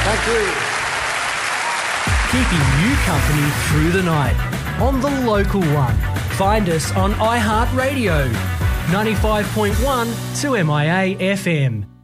Thank you. Keeping you company through the night on the local one. Find us on iHeartRadio, 95.1 2MIA FM.